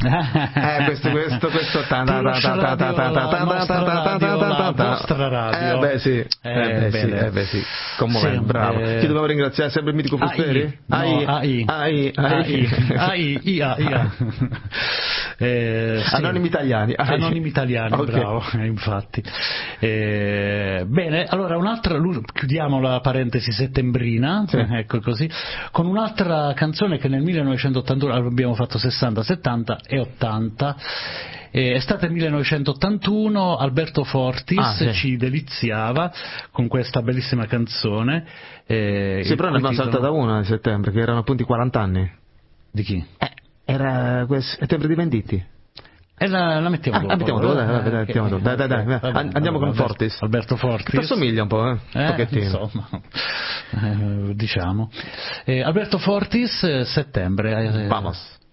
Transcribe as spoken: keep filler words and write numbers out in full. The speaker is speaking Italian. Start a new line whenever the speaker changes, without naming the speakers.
Eh, questo, questo, questo, ta ta ta ta ta ta ta ta ta ta ta vostra radio. Eh beh sì, eh beh sì, eh beh sì, commovente, bravo. Chi dobbiamo ringraziare? Sempre il mitico Fuzzeri?
A I, A I,
A I,
A I, I A, I A. Eh, sì.
Anonimi italiani,
anonimi italiani, okay. Bravo, infatti. Eh, bene, allora un'altra, chiudiamo la parentesi settembrina, sì. Ecco così, con un'altra canzone che nel millenovecentottantuno abbiamo fatto sessanta, settanta e ottanta. Eh, estate millenovecentottantuno, Alberto Fortis ah, sì. ci deliziava con questa bellissima canzone. Eh,
sì, però ne abbiamo saltata una a settembre, che erano appunto i quaranta anni.
Di chi?
Eh, era settembre di Venditti.
E la, la mettiamo dopo.
Ah, mettiamo dopo, dai, dai, dai, mettiamo dopo. dai, dai, dai.
Vabbè,
andiamo
vabbè,
con Fortis.
Alberto Fortis.
Ti assomiglia un po', eh? Un
eh
pochettino.
Insomma, eh, diciamo. Eh, Alberto Fortis, settembre. Eh,
Vamos.